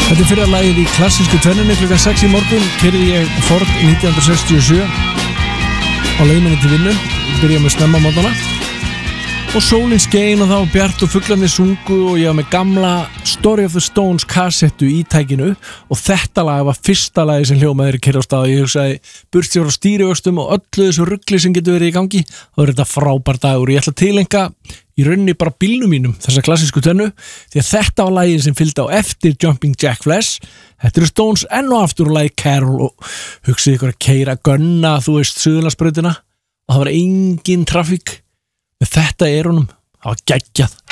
Þetta er fyrra lagið í klassísku tvennunni klukkan 6 í morgun keyrði ég Ford 1967 á leiðinni til vinnu, byrjaði með snemma mótana og sólin skein og það var bjart og fuglarnir sungu og ég var með gamla Story of the Stones kassettu í tækinu og þetta lag var fyrsta lagi sem hljómaði keyrði á stað og ég hugsaði burtsér frá stýrivöxtum og öllu þessu rugli sem getur verið í gangi þá er þetta frábær dagur og ég ætla að tileinka í rauninni bara bílnum mínum þessa klassísku tvennu því að þetta var lagið sem fylgdi á eftir Jumping Jack Flash þetta eru Stones enn og aftur og lagið Carol og hugsið ykkur að keyra gunna þú veist Suðurlandsbrautina og það var engin trafík með þetta honum, það var geggjað